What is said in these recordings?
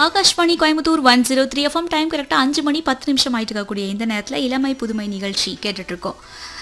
Akashvani Coimbatore 103 FM. Time கரெக்டாக 5 மணி 10 நிமிஷம் ஆயிட்டு இருக்கக்கூடிய இந்த நேரத்தில் இளமை புதுமை நிகழ்ச்சி கேட்டுட்டு இருக்கோம்.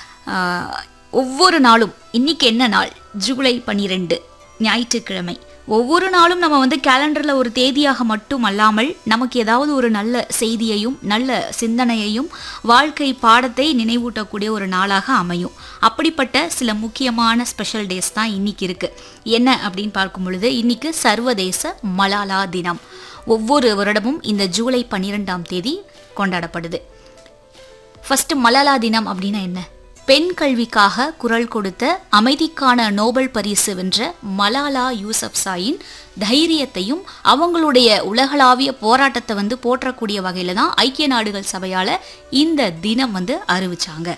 ஒவ்வொரு நாளும் இன்னைக்கு என்ன நாள்? ஜூலை 12 ஞாயிற்றுக்கிழமை. ஒவ்வொரு நாளும் நம்ம கேலண்டரில் ஒரு தேதியாக மட்டும் அல்லாமல் நமக்கு ஏதாவது ஒரு நல்ல செய்தியையும் நல்ல சிந்தனையையும் வாழ்க்கை பாடத்தை நினைவூட்டக்கூடிய ஒரு நாளாக அமையும். அப்படிப்பட்ட சில முக்கியமான ஸ்பெஷல் டேஸ் தான் இன்னைக்கு இருக்கு. என்ன அப்படின்னு பார்க்கும் பொழுது இன்னைக்கு சர்வதேச மலாலா தினம். ஒவ்வொரு வருடமும் இந்த ஜூலை 12ஆம் தேதி கொண்டாடப்படுது. ஃபர்ஸ்ட் மலாலா தினம் அப்படின்னா என்ன? பெண் கல்விக்காக குரல் கொடுத்த அமைதிக்கான நோபல் பரிசு வென்ற மலாலா யூசப்சாயின் தைரியத்தையும் அவங்களுடைய உலகளாவிய போராட்டத்தை போற்றக்கூடிய வகையில தான் ஐக்கிய நாடுகள் சபையால் இந்த தினம் அறிவிச்சாங்க.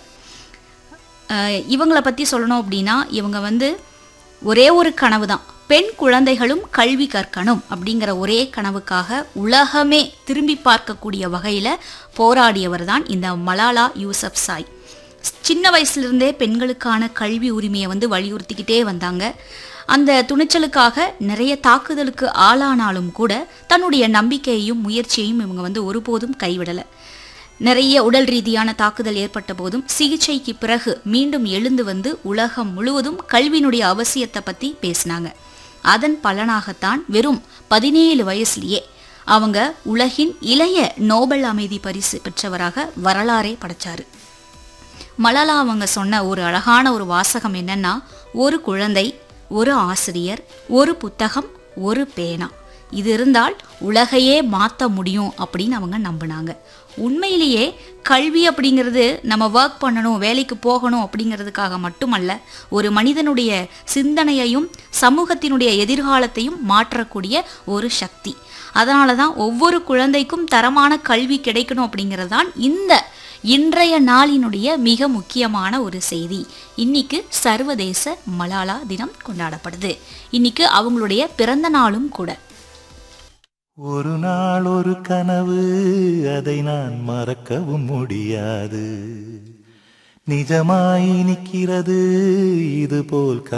இவங்களை பற்றி சொல்லணும் அப்படின்னா இவங்க ஒரே ஒரு கனவு தான், பெண் குழந்தைகளும் கல்வி கற்கணும் அப்படிங்கிற ஒரே கனவுக்காக உலகமே திரும்பி பார்க்கக்கூடிய வகையில் போராடியவர் தான் இந்த மலாலா யூசப்சாய். சின்ன வயசுலேருந்தே பெண்களுக்கான கல்வி உரிமையை வலியுறுத்திக்கிட்டே வந்தாங்க. அந்த துணிச்சலுக்காக நிறைய தாக்குதலுக்கு ஆளானாலும் கூட தன்னுடைய நம்பிக்கையையும் முயற்சியையும் இவங்க ஒருபோதும் கைவிடலை. நிறைய உடல் ரீதியான தாக்குதல் ஏற்பட்ட போதும் சிகிச்சைக்கு பிறகு மீண்டும் எழுந்து உலகம் முழுவதும் கல்வியினுடைய அவசியத்தை பற்றி பேசினாங்க. அதன் பலனாகத்தான் வெறும் 17 வயசுலேயே அவங்க உலகின் இளைய நோபல் அமைதி பரிசு பெற்றவராக வரலாறே படைச்சாரு. மலாலா அவங்க சொன்ன ஒரு அழகான ஒரு வாசகம் என்னன்னா, ஒரு குழந்தை, ஒரு ஆசிரியர், ஒரு புத்தகம், ஒரு பேனா, இது இருந்தால் உலகையே மாற்ற முடியும் அப்படின்னு அவங்க நம்பினாங்க. உண்மையிலேயே கல்வி அப்படிங்கிறது நம்ம ஒர்க் பண்ணணும், வேலைக்கு போகணும் அப்படிங்கிறதுக்காக மட்டுமல்ல, ஒரு மனிதனுடைய சிந்தனையையும் சமூகத்தினுடைய எதிர்காலத்தையும் மாற்றக்கூடிய ஒரு சக்தி. அதனால தான் ஒவ்வொரு குழந்தைக்கும் தரமான கல்வி கிடைக்கணும் அப்படிங்கிறது தான் இன்றைய நாளினுடைய மிக முக்கியமான ஒரு செய்தி. இன்னைக்கு சர்வதேச மலாலா தினம் கொண்டாடப்படுது. இன்னைக்கு அவங்களுடைய பிறந்த நாளும் கூட. ஒரு நாள் ஒரு கனவு, அதை நான் மறக்கவும் முடியாது. நிஜமாய் நிற்கிறது இது போல்